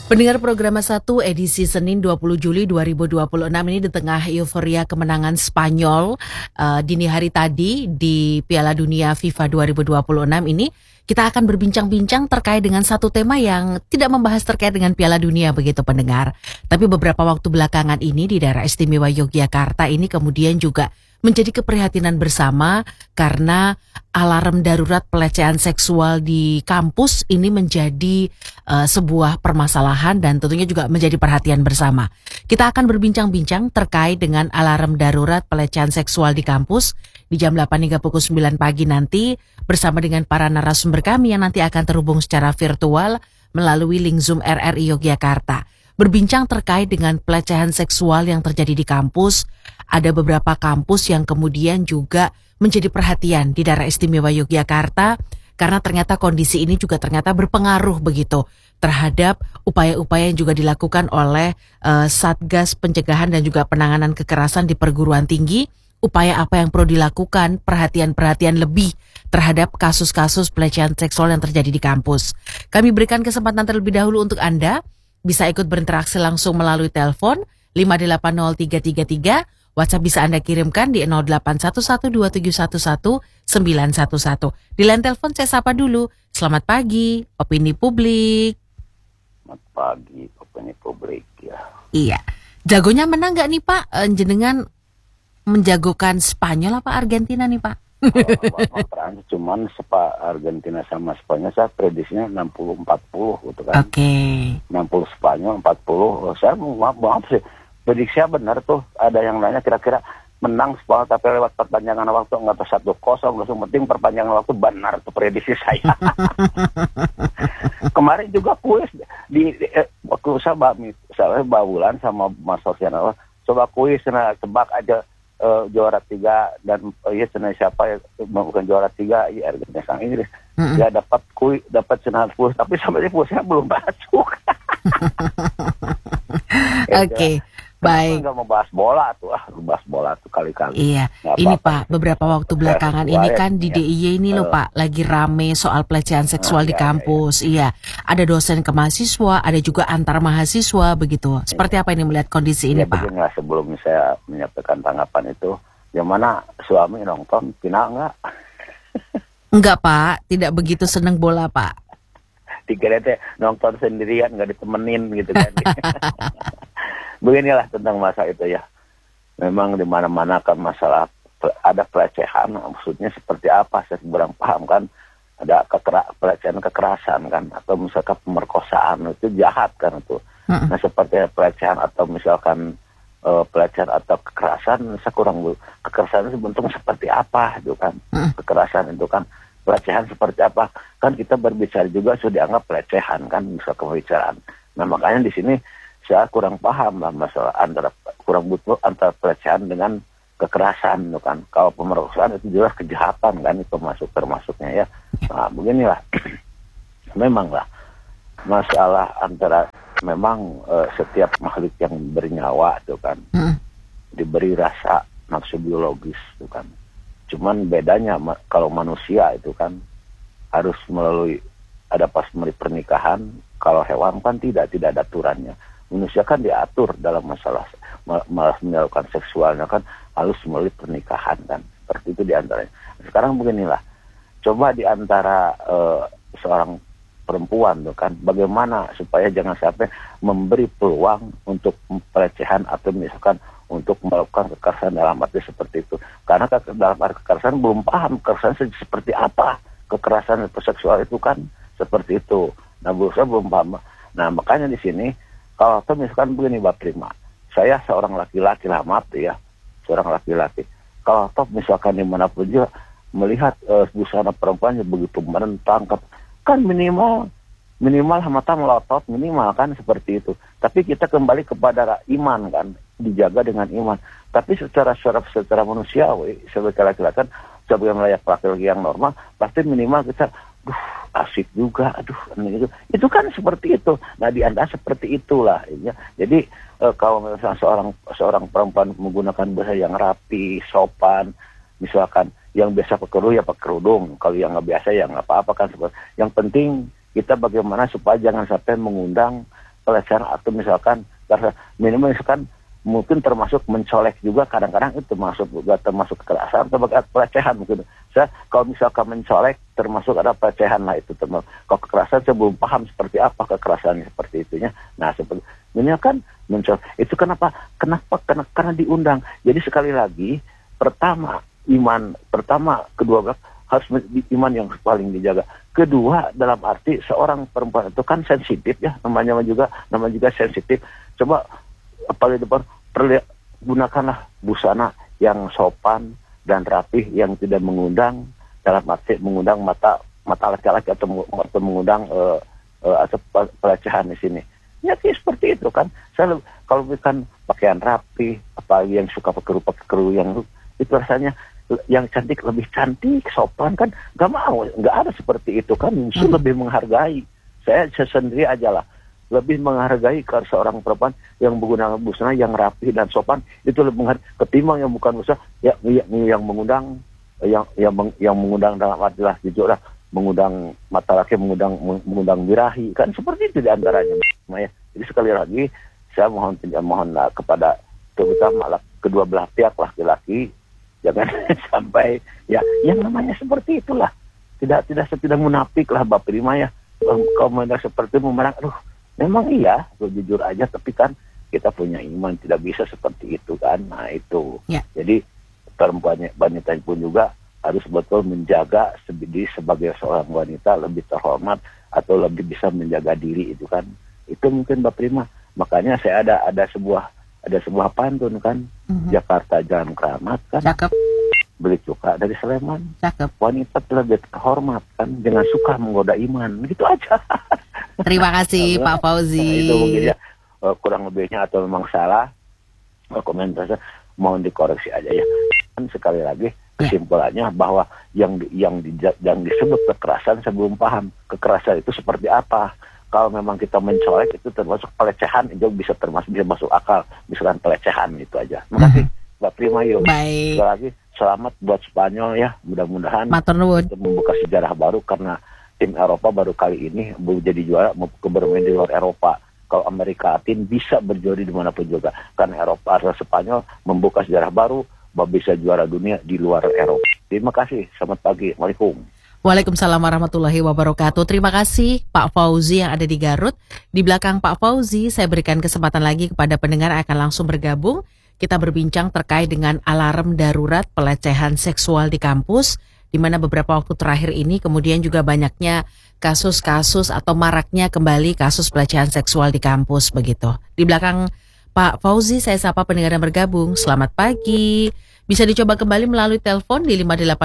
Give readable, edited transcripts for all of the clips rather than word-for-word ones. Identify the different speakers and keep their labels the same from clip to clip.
Speaker 1: Pendengar program 1 edisi Senin 20 Juli 2026 ini di tengah euforia kemenangan Spanyol dini hari tadi di Piala Dunia FIFA 2026 ini, kita akan berbincang-bincang terkait dengan satu tema yang tidak membahas terkait dengan Piala Dunia begitu pendengar. Tapi beberapa waktu belakangan ini di daerah istimewa Yogyakarta ini kemudian juga menjadi keprihatinan bersama karena alarm darurat pelecehan seksual di kampus ini menjadi sebuah permasalahan dan tentunya juga menjadi perhatian bersama. Kita akan berbincang-bincang terkait dengan alarm darurat pelecehan seksual di kampus di jam 8 hingga pukul 9 pagi nanti bersama dengan para narasumber kami yang nanti akan terhubung secara virtual melalui link Zoom RRI Yogyakarta. Berbincang terkait dengan pelecehan seksual yang terjadi di kampus. Ada beberapa kampus yang kemudian juga menjadi perhatian di daerah istimewa Yogyakarta karena ternyata kondisi ini juga ternyata berpengaruh begitu terhadap upaya-upaya yang juga dilakukan oleh Satgas Pencegahan dan juga Penanganan Kekerasan di Perguruan Tinggi. Upaya apa yang perlu dilakukan, perhatian-perhatian lebih terhadap kasus-kasus pelecehan seksual yang terjadi di kampus. Kami berikan kesempatan terlebih dahulu untuk Anda bisa ikut berinteraksi langsung melalui telepon 580333. WhatsApp bisa Anda kirimkan di 08112711 911. Di line telepon saya sapa dulu. Selamat pagi, opini publik.
Speaker 2: Selamat pagi, opini publik ya.
Speaker 1: Iya. Jagonya menang nggak nih Pak? Jenengan menjagokan Spanyol apa Argentina nih Pak?
Speaker 2: Perancis cuman Argentina sama Spanyol saya prediksinya 60-40 gitu kan.
Speaker 1: Oke.
Speaker 2: 60 Spanyol, 40. Saya maaf sih. Prediksinya benar tuh. Ada yang nanya kira-kira menang Spanyol tapi lewat perpanjangan waktu nggak tahu 1-0. Langsung penting perpanjangan waktu benar tuh prediksi saya. Kemarin juga kuis di waktu saya Bulan sama Mas Sosiano coba kuis tebak aja juara 3 dan siapa ya bukan juara 3 ya Argentina sang Inggris. Ya dapat senang kuis tapi sampai kuisnya belum masuk.
Speaker 1: Oke. Baik.
Speaker 2: Nggak mau bahas bola tuh kali-kali.
Speaker 1: Iya, ini Pak, beberapa waktu belakangan ini kan di DIY ini loh Pak, lagi rame soal pelecehan seksual di kampus. Iya, ada dosen ke mahasiswa, ada juga antar mahasiswa begitu. Seperti apa ini melihat kondisi ini Pak?
Speaker 2: Beginilah sebelum saya menyampaikan tanggapan itu, yang mana suami nonton, Tina enggak?
Speaker 1: Enggak Pak, tidak begitu seneng bola Pak.
Speaker 2: Dikira nonton sendirian nggak ditemenin gitu kan. Beginilah tentang masalah itu ya. Memang di mana-mana kan masalah ada pelecehan, maksudnya seperti apa saya kurang paham kan. Ada pelecehan kekerasan kan, atau misalkan pemerkosaan itu jahat kan itu. Nah seperti pelecehan atau misalkan pelecehan atau kekerasan, saya kurang kekerasan itu bentuk seperti apa itu kan. Kekerasan itu kan pelecehan seperti apa kan kita berbicara juga sudah dianggap pelecehan kan misal pembicaraan. Nah makanya di sini saya kurang paham lah masalah kurang butuh antara pelecehan dengan kekerasan itu kan. Kalau pemerkosaan itu jelas kejahatan kan itu termasuknya ya. Nah beginilah memang lah masalah antara memang setiap makhluk yang bernyawa itu kan diberi rasa nafsu biologis itu kan. Cuman bedanya kalau manusia itu kan harus melalui ada pas pernikahan, kalau hewan kan tidak ada aturannya. Manusia kan diatur dalam masalah melakukan seksualnya kan harus melalui pernikahan kan. Seperti itu diantaranya. Sekarang beginilah, coba diantara seorang perempuan tuh kan, bagaimana supaya jangan sampai memberi peluang untuk pelecehan atau misalkan untuk melakukan kekerasan dalam arti seperti itu. Karena dalam arti kekerasan belum paham kekerasan seperti apa. Kekerasan seksual itu kan seperti itu. Nah, saya belum paham. Nah, makanya di sini kalau misalkan begini Mbak Prima, saya seorang laki-laki lah maaf ya, seorang laki-laki. Kalau misalkan dimanapun juga melihat busana perempuannya begitu menentang, kan minimal mata melotot minimal kan seperti itu. Tapi kita kembali kepada iman kan, dijaga dengan iman. Tapi secara manusiawi sebagai laki-laki kan sebagai layak laki-laki yang normal pasti minimal kita asik juga, itu kan seperti itu. Nah di Anda seperti itulah ya. Jadi kalau misalnya seorang perempuan menggunakan bahasa yang rapi, sopan, misalkan yang biasa pakai kerudung, kalau yang nggak biasa ya nggak apa-apa kan. Yang penting kita bagaimana supaya jangan sampai mengundang pelecehan atau misalkan minimal misalkan mungkin termasuk mencolek juga, kadang-kadang itu termasuk kekerasan atau pelecehan mungkin. Saya kalau misalkan mencolek termasuk ada pelecehan lah itu termasuk. Kalau kekerasan saya belum paham seperti apa kekerasannya seperti itunya. Nah seperti ini kan mencolek itu karena diundang. Jadi sekali lagi pertama kedua belah harus iman yang paling dijaga. Kedua dalam arti seorang perempuan itu kan sensitif ya, namanya juga sensitif. Coba paling depan gunakanlah busana yang sopan dan rapih yang tidak mengundang, dalam arti mengundang mata laki-laki atau mengundang atau pelecehan di sini. Ya seperti itu kan. Saya kalau bukan pakaian rapi, apalagi yang suka pekeru yang itu rasanya yang cantik lebih cantik, sopan kan nggak mau, nggak ada seperti itu kan. Justru lebih menghargai. Saya sendiri aja lah lebih menghargai ke seorang perempuan yang menggunakan busana yang rapi dan sopan, itu lebih menghargai ketimbang yang bukan busana yang mengundang yang mengundang dalam artilah jujur lah, mengundang mata laki, mengundang birahi kan, seperti itu diantaranya. Jadi sekali lagi saya mohon kepada terutama kedua belah pihak laki-laki, jangan sampai yang namanya seperti itulah, tidak munafik lah Mbak Prima ya. Kalau seperti memerang, memang iya, jujur aja, tapi kan kita punya iman, tidak bisa seperti itu kan. Nah itu, Jadi perempuannya wanita pun juga harus betul menjaga diri sebagai seorang wanita, lebih terhormat atau lebih bisa menjaga diri itu kan. Itu mungkin Mbak Prima. Makanya saya ada sebuah pantun kan, Jakarta Jalan Keramat kan. Cakep. Beli cuka dari Sleman. Cakep. Wanita lebih terhormat kan, jangan suka menggoda iman. Gitu aja.
Speaker 1: Terima kasih Pak Fauzi.
Speaker 2: Nah, itu mungkin ya kurang lebihnya atau memang salah, komentar saya mohon dikoreksi aja ya. Dan sekali lagi kesimpulannya bahwa yang disebut kekerasan saya belum paham. Kekerasan itu seperti apa? Kalau memang kita mencolek itu termasuk pelecehan, itu bisa masuk akal. Misalkan pelecehan itu aja. Terima kasih Mbak Prima yuk.
Speaker 1: Baik.
Speaker 2: Sekali lagi selamat buat Spanyol ya. Mudah-mudahan kita membuka sejarah baru karena tim Eropa baru kali ini jadi juara bermain di luar Eropa. Kalau Amerika Latin bisa berjuara dimanapun juga. Karena Eropa atau Spanyol membuka sejarah baru, bisa juara dunia di luar Eropa. Terima kasih. Selamat pagi. Assalamualaikum.
Speaker 1: Waalaikumsalam warahmatullahi wabarakatuh. Terima kasih Pak Fauzi yang ada di Garut. Di belakang Pak Fauzi, saya berikan kesempatan lagi kepada pendengar yang akan langsung bergabung. Kita berbincang terkait dengan alarm darurat pelecehan seksual di kampus, di mana beberapa waktu terakhir ini kemudian juga banyaknya kasus-kasus atau maraknya kembali kasus pelecehan seksual di kampus begitu. Di belakang Pak Fauzi saya sapa pendengar yang bergabung. Selamat pagi. Bisa dicoba kembali melalui telepon di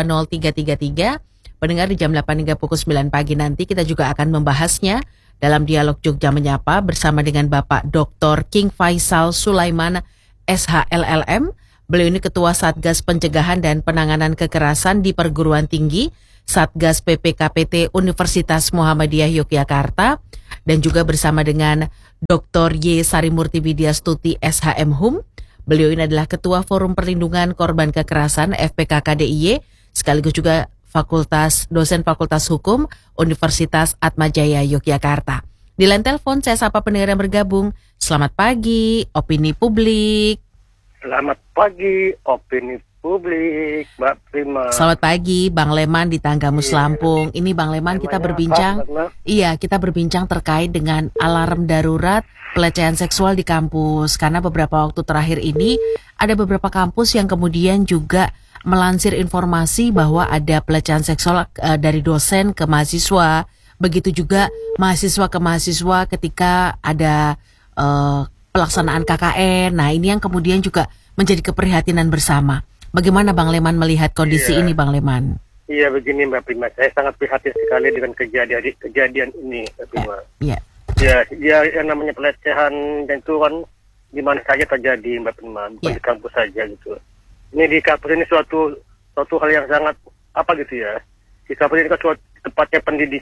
Speaker 1: 580-333. Pendengar di jam 8 hingga pukul 9 pagi nanti kita juga akan membahasnya dalam dialog Jogja Menyapa bersama dengan Bapak Dr. King Faisal Sulaiman SHLLM. Beliau ini Ketua Satgas Pencegahan dan Penanganan Kekerasan di Perguruan Tinggi, Satgas PPKPT Universitas Muhammadiyah Yogyakarta, dan juga bersama dengan Dr. Y. Sarimurti Widyastuti SHM Hum. Beliau ini adalah Ketua Forum Perlindungan Korban Kekerasan FPKKDIY, sekaligus juga dosen Fakultas Hukum Universitas Atmajaya Yogyakarta. Di line telepon saya sapa pendengar yang bergabung. Selamat pagi, Opini Publik.
Speaker 3: Selamat pagi, Opini Publik, Mbak Prima.
Speaker 1: Selamat pagi, Bang Leman di Tanggamus Lampung. Ini Bang Leman kita berbincang. Kita berbincang terkait dengan alarm darurat pelecehan seksual di kampus. Karena beberapa waktu terakhir ini ada beberapa kampus yang kemudian juga melansir informasi bahwa ada pelecehan seksual dari dosen ke mahasiswa. Begitu juga mahasiswa ke mahasiswa ketika ada pelaksanaan KKN. Nah, ini yang kemudian juga menjadi keprihatinan bersama. Bagaimana Bang Leman melihat kondisi ini, Bang Leman?
Speaker 3: Iya, begini Mbak Prima. Saya sangat prihatin sekali dengan kejadian ini, Mbak Prima.
Speaker 1: Iya.
Speaker 3: Ya, yang namanya pelecehan dan itu kan di mana saja terjadi, Mbak Prima, bukan di kampus saja gitu. Ini di kampus ini suatu hal yang sangat apa gitu ya. Di kampus ini kan tepatnya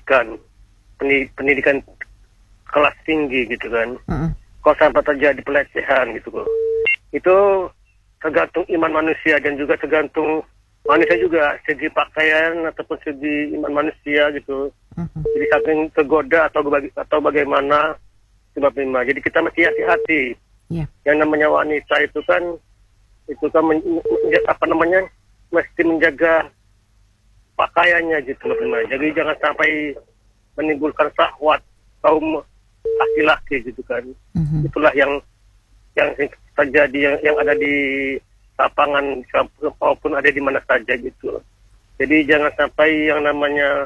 Speaker 3: pendidikan kelas tinggi gitu kan. Kalau sampai terjadi pelecehan gitu kok, itu tergantung iman manusia dan juga tergantung manusia juga, segi pakaian ataupun segi iman manusia gitu. Jadi saking tergoda atau bagaimana Mbak Prima. Jadi kita mesti hati-hati.
Speaker 1: Ya.
Speaker 3: Yang namanya wanita itu kan mesti menjaga pakaiannya gitu Mbak Prima. Jadi jangan sampai menimbulkan syahwat kaum laki-laki gitu kan. Itulah yang terjadi yang ada di lapangan maupun ada di mana saja gitu. Jadi jangan sampai yang namanya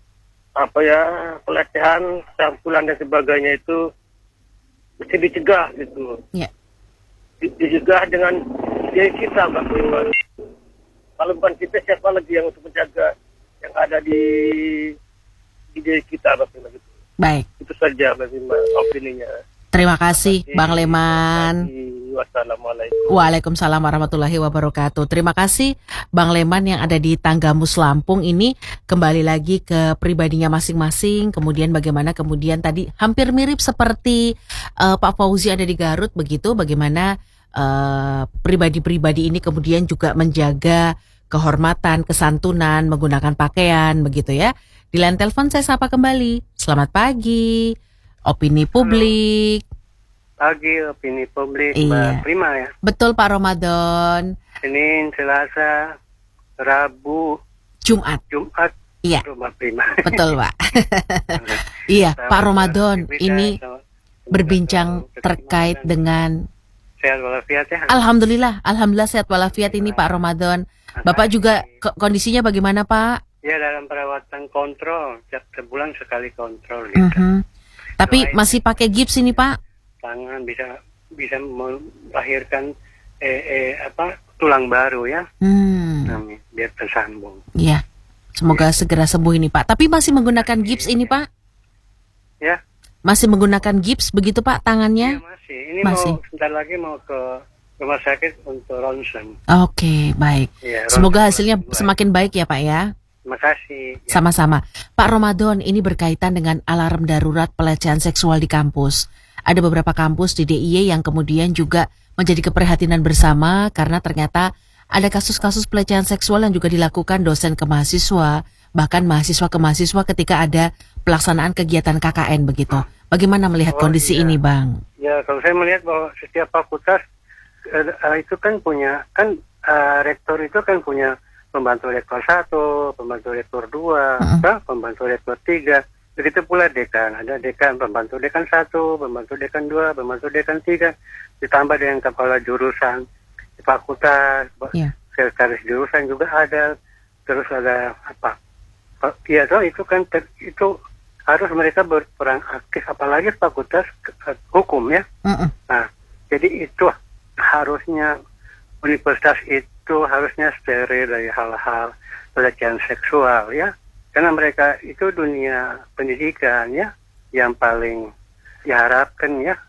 Speaker 3: pelecehan, campuran dan sebagainya itu mesti dicegah gitu.
Speaker 1: Ya.
Speaker 3: Dicegah dengan diri kita Mbak Prima. Kalau bukan kita, siapa lagi yang untuk menjaga yang ada di diri kita Mbak Prima gitu.
Speaker 1: Baik.
Speaker 3: Itu saja Mbak Prima opininya.
Speaker 1: Terima kasih Bang Leman.
Speaker 3: Wassalamualaikum.
Speaker 1: Waalaikumsalam warahmatullahi wabarakatuh. Terima kasih Bang Leman yang ada di Tanggamus Lampung ini. Kembali lagi ke pribadinya masing-masing. Kemudian bagaimana kemudian tadi hampir mirip seperti Pak Fauzi ada di Garut begitu. Bagaimana pribadi-pribadi ini kemudian juga menjaga kehormatan, kesantunan, menggunakan pakaian begitu ya. Di line telepon saya sapa kembali. Selamat pagi. Opini publik.
Speaker 4: Pagi, opini publik,
Speaker 1: Iya.
Speaker 4: Mbak Prima ya.
Speaker 1: Betul Pak Ramadan.
Speaker 4: Senin, Selasa, Rabu,
Speaker 1: Jumat. Iya.
Speaker 4: Mbak Prima.
Speaker 1: Betul Pak. Iya Pak Ramadan ini berbincang terkait dengan
Speaker 4: Sehat walafiat ya.
Speaker 1: Alhamdulillah sehat walafiat ini Pak Ramadan. Bapak juga kondisinya bagaimana Pak?
Speaker 4: Ya dalam perawatan kontrol, setiap sebulan sekali kontrol gitu.
Speaker 1: Tapi masih pakai gips ini Pak?
Speaker 4: Tangan bisa melahirkan tulang baru ya. Biar tersambung.
Speaker 1: Iya. Semoga segera sembuh ini Pak. Tapi masih menggunakan gips ini Pak?
Speaker 4: Ya.
Speaker 1: Masih menggunakan gips begitu Pak tangannya?
Speaker 4: Ya, masih. Ini
Speaker 1: masih.
Speaker 4: Sebentar lagi mau ke rumah sakit untuk ronsen.
Speaker 1: Oke, baik.
Speaker 4: Ya,
Speaker 1: semoga hasilnya semakin baik ya Pak ya.
Speaker 4: Terima kasih. Ya.
Speaker 1: Sama-sama. Pak Ramadan, ini berkaitan dengan alarm darurat pelecehan seksual di kampus. Ada beberapa kampus di DIY yang kemudian juga menjadi keprihatinan bersama karena ternyata ada kasus-kasus pelecehan seksual yang juga dilakukan dosen ke mahasiswa, bahkan mahasiswa ke mahasiswa ketika ada pelaksanaan kegiatan KKN begitu. Bagaimana melihat kondisi ini, Bang?
Speaker 4: Ya, kalau saya melihat bahwa setiap fakultas itu kan punya, rektor itu kan punya pembantu rektor 1, pembantu rektor 2, pembantu rektor 3. Begitu pula dekan. Ada dekan, pembantu dekan 1, pembantu dekan 2, pembantu dekan 3. Ditambah dengan kepala jurusan di fakultas, sekretaris jurusan juga ada. Terus ada apa? Ya, itu kan itu harus mereka berperan aktif, apalagi fakultas hukum ya. Nah, jadi itu harusnya universitas itu harusnya steril dari hal-hal pelecehan seksual ya, karena mereka itu dunia pendidikan ya yang paling diharapkan ya,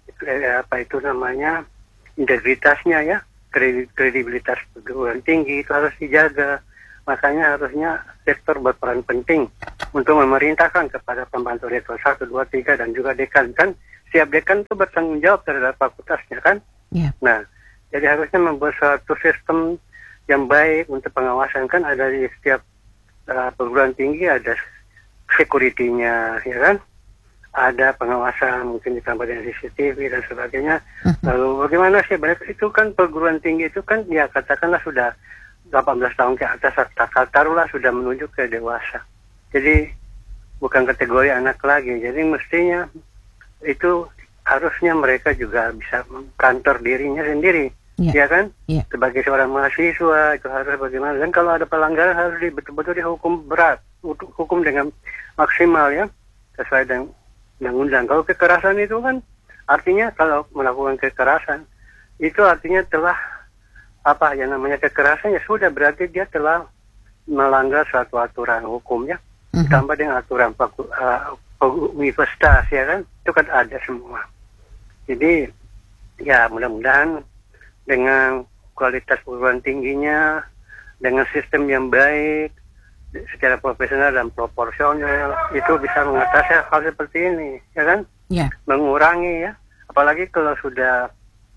Speaker 4: itu namanya integritasnya ya, kredibilitas perguruan tinggi itu harus dijaga. Makanya harusnya sektor berperan penting untuk memerintahkan kepada pembantu rektor 1, 2, 3 dan juga dekan kan. Setiap dekan itu bertanggung jawab terhadap fakultasnya kan. Nah, jadi harusnya membuat suatu sistem yang baik untuk pengawasan kan. Ada di setiap perguruan tinggi ada security-nya ya kan. Ada pengawasan mungkin ditambah dengan CCTV dan sebagainya. Lalu bagaimana sih itu kan perguruan tinggi itu kan ya katakanlah sudah 18 tahun ke atas, taruhlah sudah menuju ke dewasa. Jadi bukan kategori anak lagi. Jadi mestinya itu harusnya mereka juga bisa kantor dirinya sendiri, ya kan? Sebagai seorang mahasiswa itu harus bagaimana. Dan kalau ada pelanggaran harus betul-betul dihukum berat, hukum dengan maksimal ya, sesuai dengan undang-undang. Kalau kekerasan itu kan artinya kalau melakukan kekerasan itu artinya telah apa yang namanya kekerasan ya sudah berarti dia telah melanggar suatu aturan hukum ya. Ditambah dengan aturan universitas ya kan, itu kan ada semua. Jadi ya mudah-mudahan dengan kualitas perguruan tingginya, dengan sistem yang baik, secara profesional dan proporsional, itu bisa mengatasi hal seperti ini, ya kan? Mengurangi ya, apalagi kalau sudah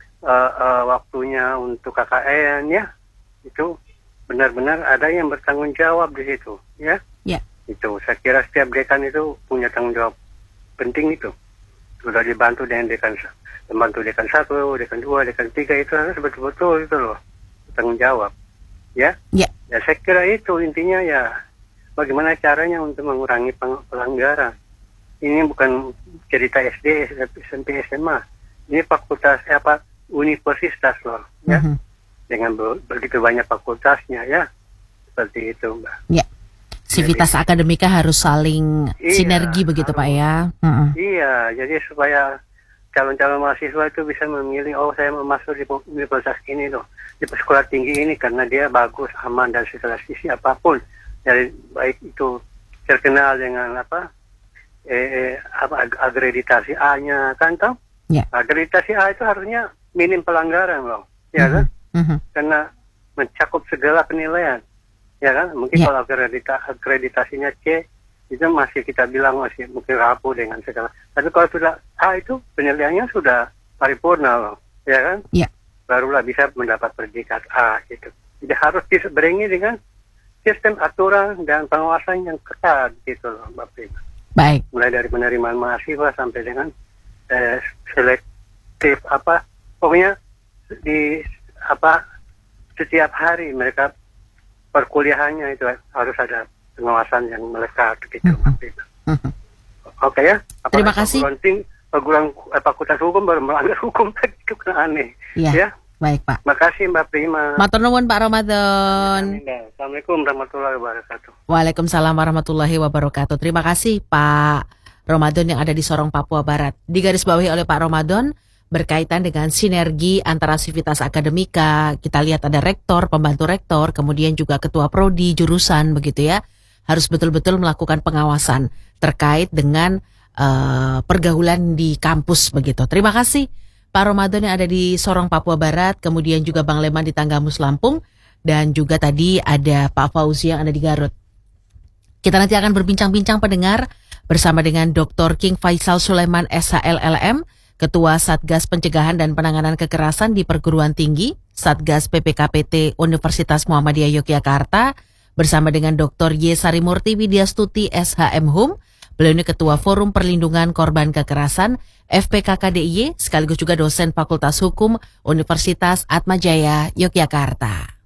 Speaker 4: waktunya untuk KKN ya, itu benar-benar ada yang bertanggung jawab di situ, ya. Itu saya kira setiap dekan itu punya tanggung jawab penting itu. sudah dibantu dengan dekan 1, dekan 2, dekan 3 itu harus betul-betul itu loh tanggung jawab. Ya.
Speaker 1: Ya.
Speaker 4: Ya saya kira itu intinya ya bagaimana caranya untuk mengurangi pelanggaran. Ini bukan cerita SD, SMP, SMA. Ini fakultas universitas loh, ya. Dengan begitu banyak fakultasnya ya. Seperti itu, Mbak.
Speaker 1: Ya. Sivitas akademika harus saling sinergi begitu Pak ya.
Speaker 4: Iya, jadi supaya calon-calon mahasiswa itu bisa memilih, oh saya mau masuk di universitas ini loh, di sekolah tinggi ini karena dia bagus, aman dan segala sisi apapun. Jadi baik itu terkenal dengan akreditasi A-nya kan toh?
Speaker 1: Ya.
Speaker 4: Akreditasi A itu harusnya minim pelanggaran loh, ya kan? Karena mencakup segala penilaian. Ya kan, mungkin kalau akreditasinya C itu masih kita bilang masih mungkin rapuh dengan segala. Tapi kalau sudah A itu penilaiannya sudah paripurna loh, ya kan?
Speaker 1: Ya.
Speaker 4: Barulah bisa mendapat predikat A gitu. Jadi harus diseberangi dengan sistem aturan dan pengawasan yang ketat gitu loh, Mbak Prima.
Speaker 1: Baik.
Speaker 4: Mulai dari penerimaan mahasiswa sampai dengan selektif pokoknya di setiap hari mereka perkuliahannya itu harus ada pengawasan yang melekat gitu. Oke ya.
Speaker 1: Terima kasih.
Speaker 4: Perguruan fakultas hukum baru melanggar hukum itu kan aneh. Ya.
Speaker 1: Baik Pak.
Speaker 4: Makasih Mbak Prima.
Speaker 1: Matur nuwun Pak Ramadan.
Speaker 4: Assalamualaikum warahmatullahi wabarakatuh.
Speaker 1: Waalaikumsalam warahmatullahi wabarakatuh. Terima kasih Pak Ramadan yang ada di Sorong, Papua Barat. Digarisbawahi oleh Pak Ramadan berkaitan dengan sinergi antara Sivitas akademika, kita lihat ada rektor, pembantu rektor, kemudian juga ketua prodi, jurusan begitu ya, harus betul-betul melakukan pengawasan terkait dengan pergaulan di kampus begitu. Terima kasih Pak Ramadan yang ada di Sorong, Papua Barat, kemudian juga Bang Leman di Tanggamus, Lampung, dan juga tadi ada Pak Fauzi yang ada di Garut. Kita nanti akan berbincang-bincang pendengar bersama dengan Dr. King Faisal Sulaiman SHLLM, Ketua Satgas Pencegahan dan Penanganan Kekerasan di Perguruan Tinggi, Satgas PPKPT Universitas Muhammadiyah Yogyakarta, bersama dengan Dr. Y. Sarimurti Widyastuti SHM Hum, beliau ini Ketua Forum Perlindungan Korban Kekerasan FPKKDIY, sekaligus juga dosen Fakultas Hukum Universitas Atmajaya Yogyakarta.